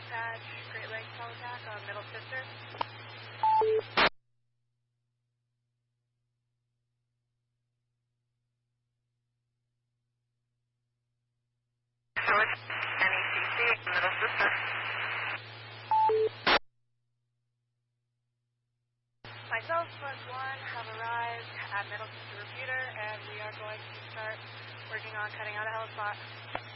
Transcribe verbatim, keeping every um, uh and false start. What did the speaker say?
dispatch, Great Lakes Telepac on Middle Sister. George, N E C C, Middle Sister. Myself plus one have arrived at Middle Sister Repeater, and we are going to start working on cutting out a helispot.